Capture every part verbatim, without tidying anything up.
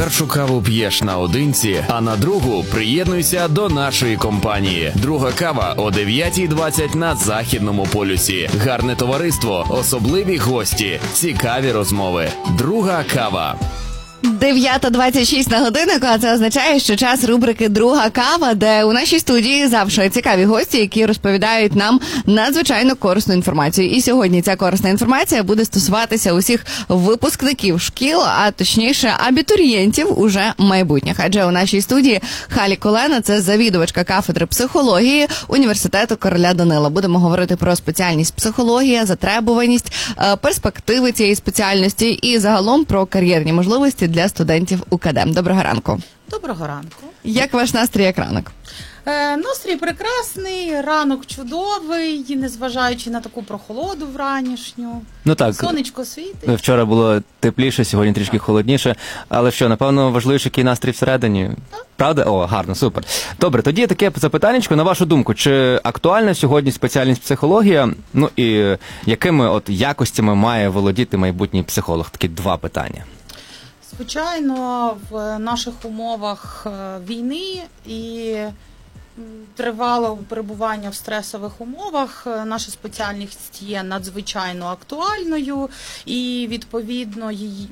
першу каву п'єш наодинці, а на другу приєднуйся до нашої компанії. Друга кава о дев'ятій двадцять на Західному полюсі. Гарне товариство, особливі гості, цікаві розмови. Друга кава. дев'ята двадцять шість на годиннику, а це означає, що час рубрики «Друга кава», де у нашій студії завжди цікаві гості, які розповідають нам надзвичайно корисну інформацію. І сьогодні ця корисна інформація буде стосуватися усіх випускників шкіл, а точніше абітурієнтів уже майбутніх. Адже у нашій студії Халі Колена – це завідувачка кафедри психології університету Короля Данила. Будемо говорити про спеціальність психологія, затребуваність, перспективи цієї спеціальності і загалом про кар'єрні можливості для студентів УКД. Доброго ранку. Доброго ранку. Як ваш настрій, як ранок? Е, настрій прекрасний, ранок чудовий, незважаючи на таку прохолоду вранішню. Ну так, сонечко світить. Вчора було тепліше, сьогодні трішки холодніше. Але що, напевно, важливіше, який настрій всередині? Так. Правда? О, гарно, супер. Добре, тоді таке запитаннячко. На вашу думку, чи актуальна сьогодні спеціальність психологія? Ну і якими от якостями має володіти майбутній психолог? Такі два питання. Звичайно, в наших умовах війни і тривалого перебування в стресових умовах наша спеціальність є надзвичайно актуальною і, відповідно, її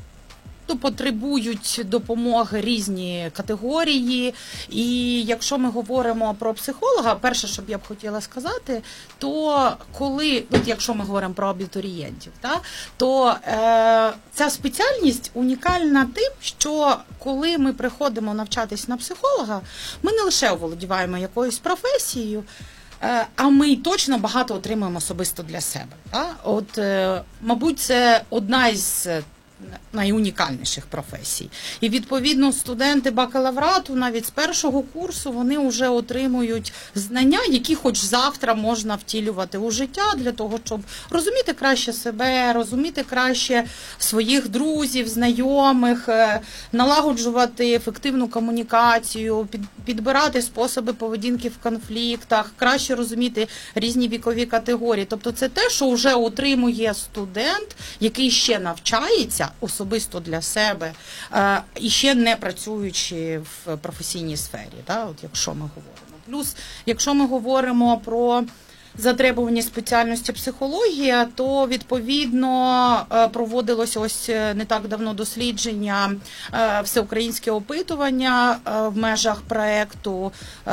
то потребують допомоги різні категорії. І якщо ми говоримо про психолога, перше, що б я б хотіла сказати, то коли, от якщо ми говоримо про абітурієнтів, та, то е, ця спеціальність унікальна тим, що коли ми приходимо навчатись на психолога, ми не лише оволодіваємо якоюсь професією, а ми точно багато отримуємо особисто для себе. Та? От, е, мабуть, це одна із найунікальніших професій. І, відповідно, студенти бакалаврату навіть з першого курсу вони вже отримують знання, які хоч завтра можна втілювати у життя для того, щоб розуміти краще себе, розуміти краще своїх друзів, знайомих, налагоджувати ефективну комунікацію, підбирати способи поведінки в конфліктах, краще розуміти різні вікові категорії. Тобто це те, що вже отримує студент, який ще навчається особисто для себе, і ще не працюючи в професійній сфері, да, от якщо ми говоримо. Плюс, якщо ми говоримо про затребувані спеціальності психологія, то, відповідно, проводилось ось не так давно дослідження, всеукраїнське опитування в межах проєкту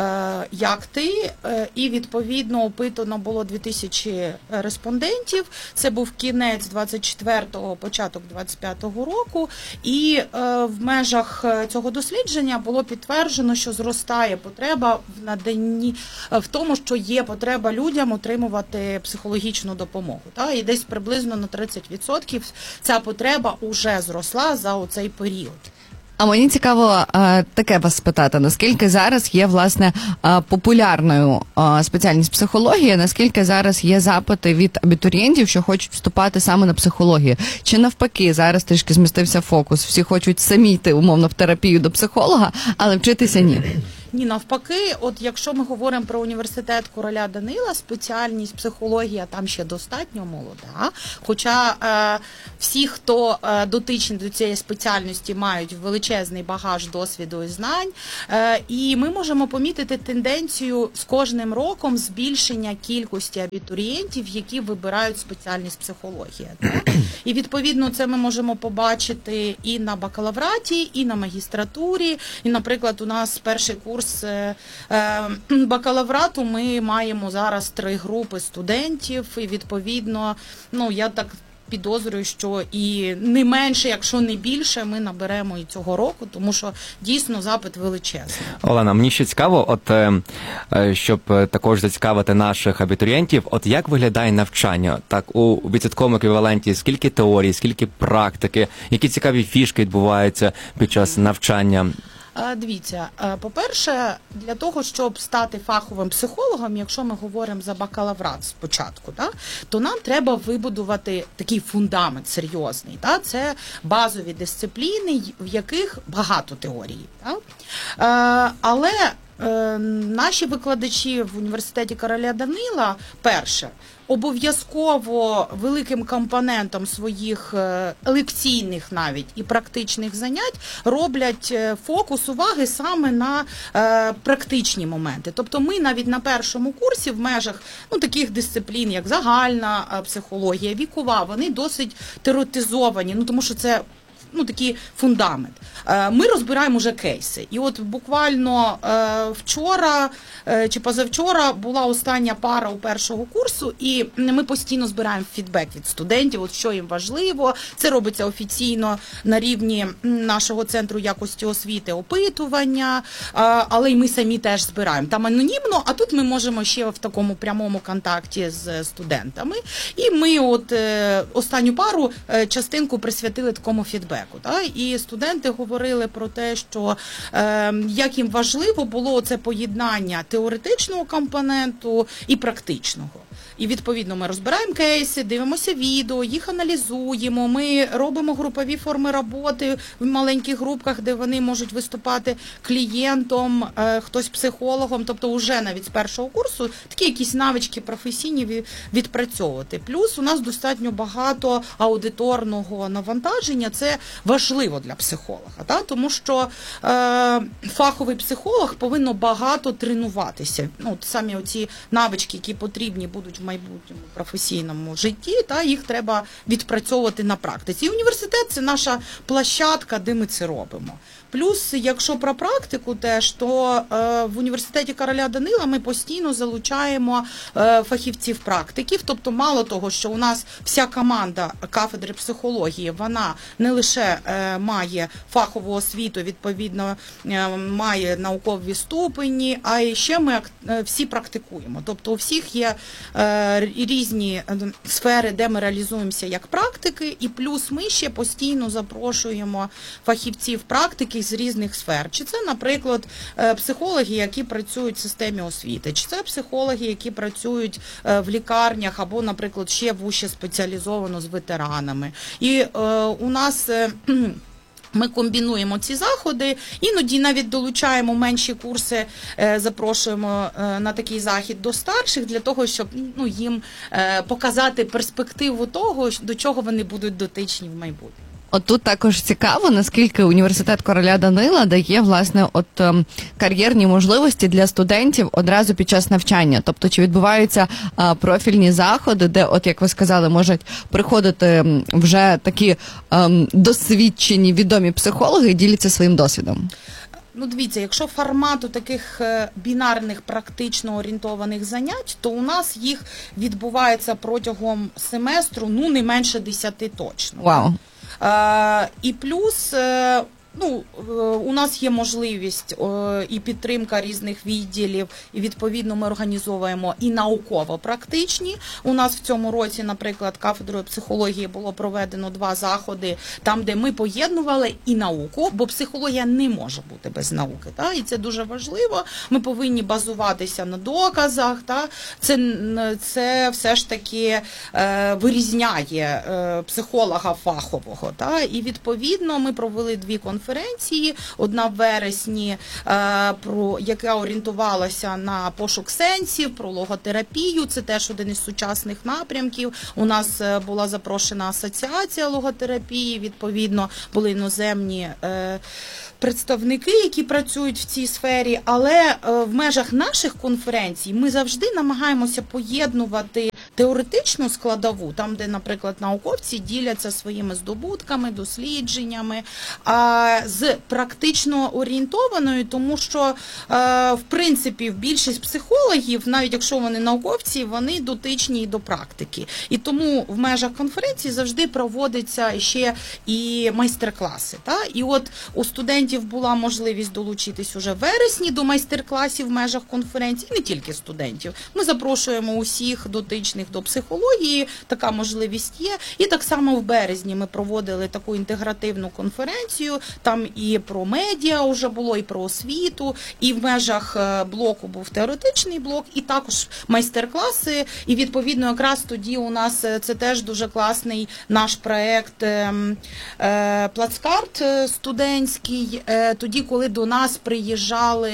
«Як ти?», і, відповідно, опитано було дві тисячі респондентів. Це був кінець двадцять четвертого, початок двадцять п'ятого року, і в межах цього дослідження було підтверджено, що зростає потреба в наданні, в тому, що є потреба людям отримувати психологічну допомогу. Та? І десь приблизно на тридцять відсотків ця потреба вже зросла за оцей період. А мені цікаво таке вас спитати, наскільки зараз є, власне, популярною спеціальність психологія, наскільки зараз є запити від абітурієнтів, що хочуть вступати саме на психологію? Чи навпаки, зараз трішки змістився фокус, всі хочуть самі йти, умовно, в терапію до психолога, але вчитися ні? Ні, навпаки, от якщо ми говоримо про університет Короля Данила, спеціальність психологія там ще достатньо молода, хоча е, всі, хто е, дотичні до цієї спеціальності, мають величезний багаж досвіду і знань, е, і ми можемо помітити тенденцію з кожним роком збільшення кількості абітурієнтів, які вибирають спеціальність психологія. Так? І, відповідно, це ми можемо побачити і на бакалавраті, і на магістратурі, і, наприклад, у нас перший курс бакалаврату ми маємо зараз три групи студентів, і, відповідно, ну, я так підозрюю, що і не менше, якщо не більше, ми наберемо і цього року, тому що дійсно запит величезний. Олена, мені ще цікаво, от щоб також зацікавити наших абітурієнтів, от як виглядає навчання? Так, у відсотковому еквіваленті скільки теорії, скільки практики, які цікаві фішки відбуваються під час навчання? Дивіться, по-перше, для того, щоб стати фаховим психологом, якщо ми говоримо за бакалаврат спочатку, да, то нам треба вибудувати такий фундамент серйозний. Да, це базові дисципліни, в яких багато теорії. Да. Е, але е, наші викладачі в університеті короля Данила, перше, обов'язково великим компонентом своїх е, лекційних навіть і практичних занять роблять е, фокус уваги саме на е, практичні моменти. Тобто ми навіть на першому курсі в межах ну, таких дисциплін, як загальна е, психологія, вікова, вони досить теоретизовані, ну тому що це ну, такий фундамент. Ми розбираємо вже кейси. І от буквально вчора чи позавчора була остання пара у першого курсу, і ми постійно збираємо фідбек від студентів, от що їм важливо. Це робиться офіційно на рівні нашого центру якості освіти, опитування, але й ми самі теж збираємо. Там анонімно, а тут ми можемо ще в такому прямому контакті з студентами. І ми от останню пару частинку присвятили такому фідбеку. Та? І студенти говорили про те, що е, як їм важливо було це поєднання теоретичного компоненту і практичного. І, відповідно, ми розбираємо кейси, дивимося відео, їх аналізуємо, ми робимо групові форми роботи в маленьких групках, де вони можуть виступати клієнтом, е, хтось психологом, тобто вже навіть з першого курсу такі якісь навички професійні відпрацьовувати. Плюс у нас достатньо багато аудиторного навантаження, це важливо для психолога, та? Тому що е, фаховий психолог повинен багато тренуватися. Ну, самі оці навички, які потрібні будуть в майбутньому професійному житті, та їх треба відпрацьовувати на практиці. І університет – це наша площадка, де ми це робимо. Плюс, якщо про практику теж, то е, в університеті короля Данила ми постійно залучаємо е, фахівців-практиків, тобто мало того, що у нас вся команда кафедри психології, вона не лише е, має фахову освіту, відповідно, е, має наукові ступені, а й ще ми е, всі практикуємо. Тобто у всіх є е, різні сфери, де ми реалізуємося як практики, і плюс ми ще постійно запрошуємо фахівців-практики з різних сфер. Чи це, наприклад, психологи, які працюють в системі освіти, чи це психологи, які працюють в лікарнях або, наприклад, ще вуще спеціалізовано з ветеранами. І е, у нас е, ми комбінуємо ці заходи, іноді навіть долучаємо менші курси, запрошуємо на такий захід до старших, для того, щоб ну, їм показати перспективу того, до чого вони будуть дотичні в майбутньому. От тут також цікаво, наскільки університет короля Данила дає, власне, от ем, кар'єрні можливості для студентів одразу під час навчання. Тобто, чи відбуваються а, профільні заходи, де, от як ви сказали, можуть приходити вже такі ем, досвідчені, відомі психологи і діляться своїм досвідом? Ну, дивіться, якщо формату таких бінарних практично орієнтованих занять, то у нас їх відбувається протягом семестру, ну, не менше десяти точно. Вау. Uh, і плюс, uh, ну, у нас є можливість uh, і підтримка різних відділів, і відповідно ми організовуємо і науково-практичні. У нас в цьому році, наприклад, кафедрою психології було проведено два заходи, там, де ми поєднували і науку, бо психологія не може бути без науки. Та? І це дуже важливо. Ми повинні базуватися на доказах. Та? Це, це все ж таки е, вирізняє е, психолога фахового. Та? І відповідно ми провели дві конференції. Конференції, одна в вересні, е, про, яка орієнтувалася на пошук сенсів, про логотерапію, це теж один із сучасних напрямків. У нас е, була запрошена асоціація логотерапії, відповідно, були іноземні е, представники, які працюють в цій сфері, але е, в межах наших конференцій ми завжди намагаємося поєднувати теоретичну складову, там, де, наприклад, науковці діляться своїми здобутками, дослідженнями, а з практично орієнтованою, тому що, в принципі, більшість психологів, навіть якщо вони науковці, вони дотичні до практики. І тому в межах конференції завжди проводяться ще і майстер-класи. Та? І от у студентів була можливість долучитись уже в вересні до майстер-класів в межах конференції, не тільки студентів. Ми запрошуємо усіх дотичних до психології, така можливість є. І так само в березні ми проводили таку інтегративну конференцію, там і про медіа вже було, і про освіту, і в межах блоку був теоретичний блок, і також майстер-класи, і відповідно якраз тоді у нас це теж дуже класний наш проект плацкарт студентський, тоді, коли до нас приїжджали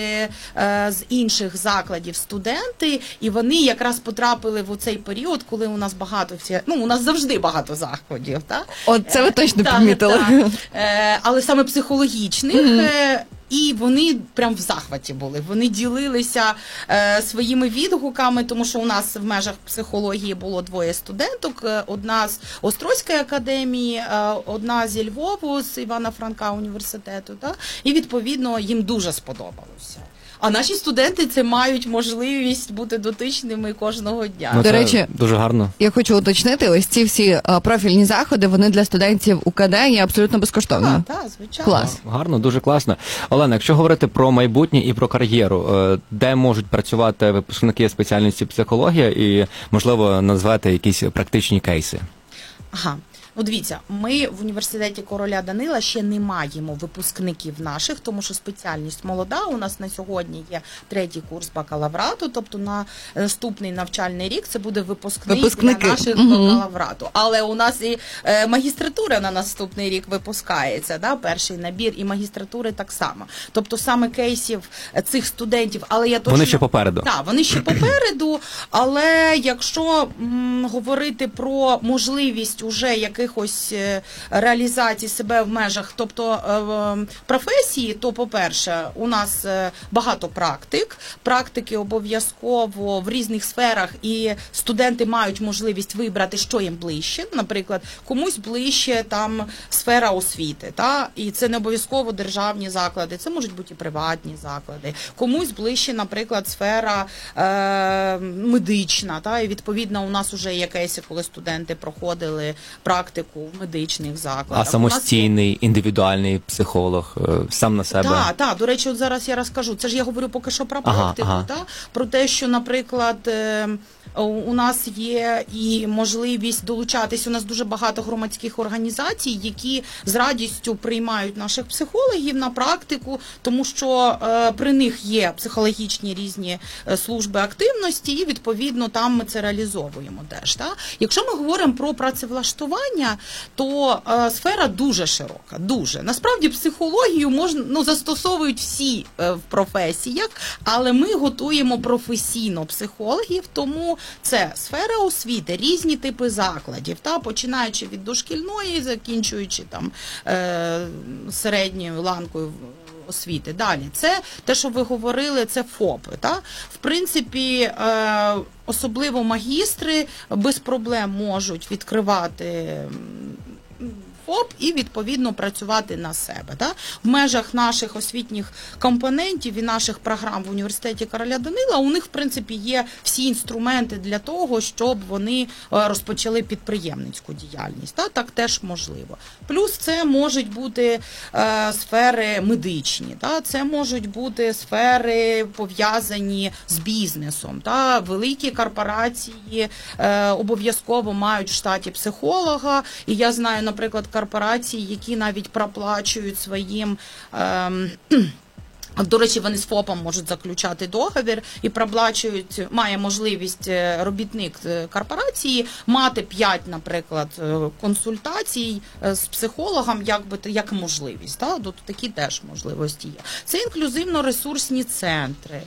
з інших закладів студенти, і вони якраз потрапили в оцей період, коли у нас багато всі, ну, у нас завжди багато заходів, так? От це ви точно Так, помітили. так. Але саме психологічних, mm-hmm. І вони прям в захваті були. Вони ділилися е, своїми відгуками, тому що у нас в межах психології було двоє студенток. Одна з Острозької академії, е, одна зі Львову, з Івана Франка університету. Так? І, відповідно, їм дуже сподобалося. А наші студенти це мають можливість бути дотичними кожного дня. Ну, До речі, дуже гарно. Я хочу уточнити, ось ці всі а, профільні заходи, вони для студентів УКД є абсолютно безкоштовними. Так, так, звичайно. Клас. Гарно, дуже класно. Олена, якщо говорити про майбутнє і про кар'єру, де можуть працювати випускники спеціальності психологія і, можливо, назвати якісь практичні кейси? Ага. Ну, дивіться, ми в університеті Короля Данила ще не маємо випускників наших, тому що спеціальність молода. У нас на сьогодні є третій курс бакалаврату, тобто на наступний навчальний рік це буде випускник Випускники. для наших Угу. бакалаврату. Але у нас і е, магістратура на наступний рік випускається, да, перший набір, і магістратури так само. Тобто саме кейсів цих студентів, але я точно... Вони ще попереду. Так, вони ще попереду, але якщо м, говорити про можливість уже яких якихось реалізації себе в межах, тобто професії, то, по-перше, у нас багато практик. Практики обов'язково в різних сферах, і студенти мають можливість вибрати, що їм ближче. Наприклад, комусь ближче там сфера освіти, та? І це не обов'язково державні заклади, це можуть бути і приватні заклади. Комусь ближче, наприклад, сфера е, медична, та? І відповідно у нас вже є кейси, коли студенти проходили практику в медичних закладах. А самостійний, нас... індивідуальний психолог, сам на себе? Так, так, до речі, от зараз я розкажу. Це ж я говорю поки що про практику, ага, ага. Та? Про те, що, наприклад, у нас є і можливість долучатись, у нас дуже багато громадських організацій, які з радістю приймають наших психологів на практику, тому що е, при них є психологічні різні служби активності, і, відповідно, там ми це реалізовуємо теж. Та? Якщо ми говоримо про працевлаштування, то е, сфера дуже широка, дуже. Насправді психологію можна, ну, застосовують всі е, в професіях, але ми готуємо професійно психологів, тому це сфера освіти, різні типи закладів, та, починаючи від дошкільної, закінчуючи там е, середньою ланкою освіти. Далі, це те, що ви говорили, це ФОПи. Та? В принципі, е, особливо магістри без проблем можуть відкривати ФОП і, відповідно, працювати на себе. Да? В межах наших освітніх компонентів і наших програм в університеті Короля Данила у них, в принципі, є всі інструменти для того, щоб вони розпочали підприємницьку діяльність. Да? Так теж можливо. Плюс це можуть бути е, сфери медичні, да? Це можуть бути сфери, пов'язані з бізнесом. Да? Великі корпорації е, обов'язково мають в штаті психолога, і я знаю, наприклад, корпорації, які навіть проплачують своїм, ем, до речі, вони з ФОПом можуть заключати договір і проплачують, має можливість робітник корпорації мати п'ять, наприклад, консультацій з психологом, як би, як можливість. Так? Тут такі теж можливості є. Це інклюзивно-ресурсні центри.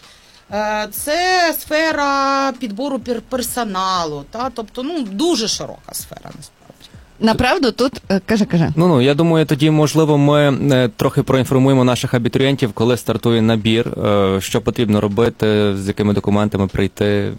Це сфера підбору персоналу, та? Тобто, ну, дуже широка сфера, насправді. Направду тут, каже, каже. Ну, ну, я думаю, тоді, можливо, ми трохи проінформуємо наших абітурієнтів, коли стартує набір, що потрібно робити, з якими документами прийти.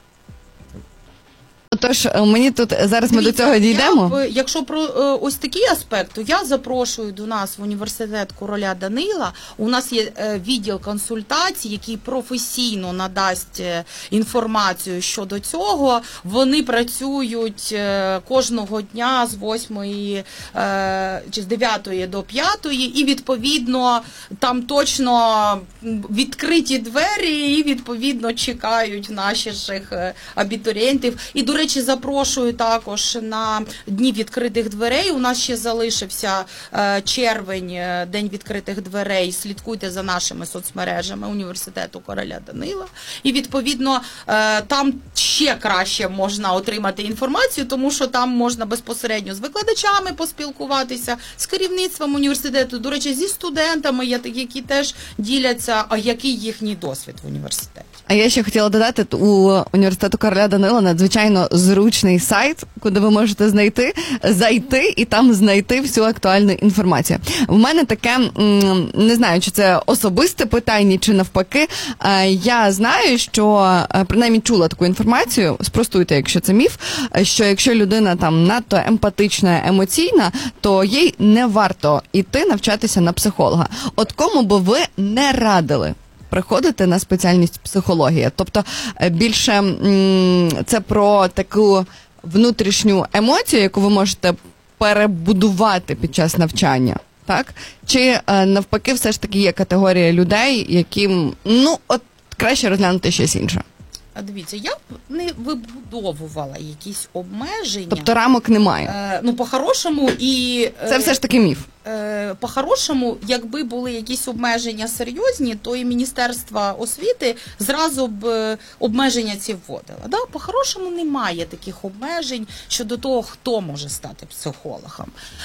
Тож, мені тут, зараз ми Дивіться, до цього дійдемо. Я, якщо про е, ось такий аспект, то я запрошую до нас в університет Короля Данила. У нас є е, відділ консультацій, який професійно надасть е, інформацію щодо цього. Вони працюють е, кожного дня з восьмої е, чи з дев'ятої до п'ятої, і, відповідно, там точно відкриті двері, і, відповідно, чекають наших абітурієнтів. І, до речі, речі, запрошую також на Дні відкритих дверей. У нас ще залишився е, червень, е, День відкритих дверей. Слідкуйте за нашими соцмережами Університету Короля Данила. І, відповідно, е, там ще краще можна отримати інформацію, тому що там можна безпосередньо з викладачами поспілкуватися, з керівництвом університету, до речі, зі студентами, які теж діляться, а який їхній досвід в університеті. А я ще хотіла додати, у університету Короля Данила надзвичайно зручний сайт, куди ви можете знайти, зайти і там знайти всю актуальну інформацію. В мене таке, не знаю, чи це особисте питання, чи навпаки, я знаю, що, принаймні чула таку інформацію, спростуйте, якщо це міф, що якщо людина там надто емпатична, емоційна, то їй не варто йти навчатися на психолога. От кому би ви не радили приходити на спеціальність психологія? Тобто більше м- це про таку внутрішню емоцію, яку ви можете перебудувати під час навчання, так? Чи е, навпаки все ж таки є категорія людей, яким, ну, от краще розглянути щось інше? А дивіться, я б не вибудовувала якісь обмеження. Тобто рамок немає? Е, ну, по-хорошому і... Е, це все ж таки міф. Е, по-хорошому, якби були якісь обмеження серйозні, то і Міністерство освіти зразу б е, обмеження ці вводило. Да? По-хорошому немає таких обмежень щодо того, хто може стати психологом.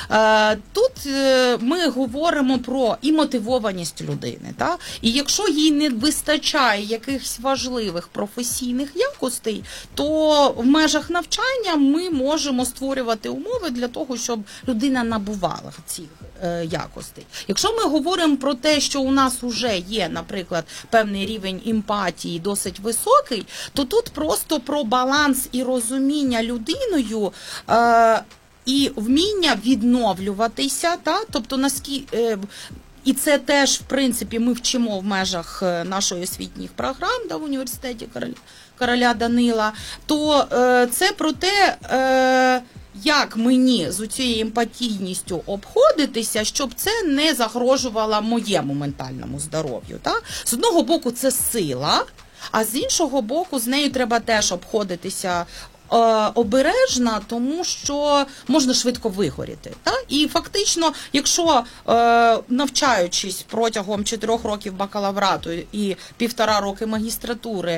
Е, тут е, ми говоримо про і мотивованість людини. Да? І якщо їй не вистачає якихось важливих професійних якостей, то в межах навчання ми можемо створювати умови для того, щоб людина набувала цих якостей. Якщо ми говоримо про те, що у нас вже є, наприклад, певний рівень емпатії досить високий, то тут просто про баланс і розуміння людиною е, і вміння відновлюватися, та? Тобто наскільки... Е, і це теж, в принципі, ми вчимо в межах нашої освітніх програм, да, в університеті Короля, Короля Данила, то е, це про те, е, як мені з цією емпатійністю обходитися, щоб це не загрожувало моєму ментальному здоров'ю. Та? З одного боку, це сила, а з іншого боку, з нею треба теж обходитися е, обережно, тому що можна швидко вигоріти. Та? І фактично, якщо е, навчаючись протягом чотирьох років бакалаврату і півтора роки магістратури,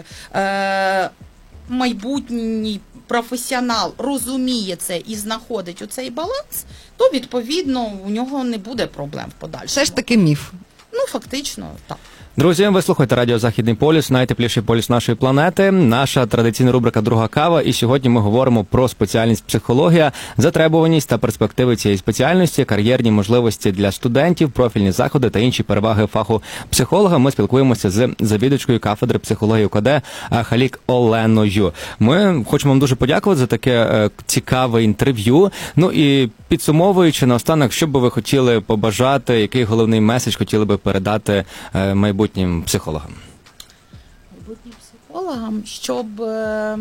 е, майбутній професіонал розуміє це і знаходить оцей баланс, то, відповідно, у нього не буде проблем в подальшому. Все ж таки міф. Ну, фактично, так. Друзі, ви слухаєте радіо «Західний полюс», найтепліший полюс нашої планети, наша традиційна рубрика «Друга кава», і сьогодні ми говоримо про спеціальність психологія, затребуваність та перспективи цієї спеціальності, кар'єрні можливості для студентів, профільні заходи та інші переваги фаху психолога. Ми спілкуємося з завідувачкою кафедри психології УКД Халік Оленою. Ми хочемо вам дуже подякувати за таке е, цікаве інтерв'ю. Ну і підсумовуючи наостанок, що би ви хотіли побажати, який головний меседж хотіли би передати е, майбутнім психологам? Майбутнім психологам, щоб е,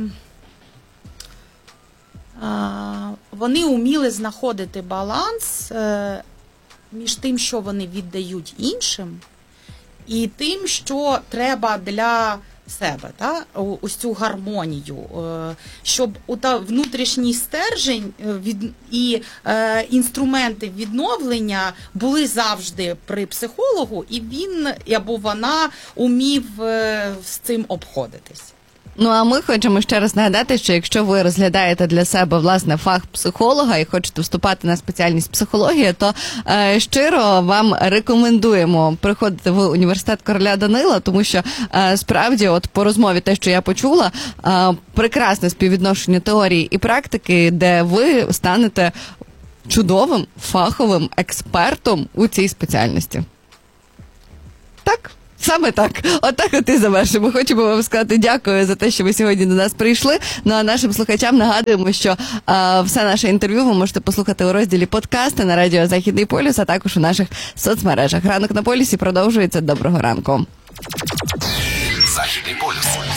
е, вони вміли знаходити баланс е, між тим, що вони віддають іншим, і тим, що треба для себе, та? Ось цю гармонію, щоб ота внутрішній стержень від, і е, інструменти відновлення були завжди при психологу, і він або вона умів е, з цим обходитись. Ну, а ми хочемо ще раз нагадати, що якщо ви розглядаєте для себе, власне, фах психолога і хочете вступати на спеціальність психологія, то е, щиро вам рекомендуємо приходити в університет Короля Данила, тому що е, справді, от по розмові те, що я почула, е, прекрасне співвідношення теорії і практики, де ви станете чудовим фаховим експертом у цій спеціальності. Так? Саме так. Отак от і завершимо. Хочемо вам сказати дякую за те, що ви сьогодні до нас прийшли. Ну а нашим слухачам нагадуємо, що а, все наше інтерв'ю ви можете послухати у розділі подкасти на радіо «Західний полюс», а також у наших соцмережах. Ранок на полюсі продовжується. Доброго ранку. Західний полюс.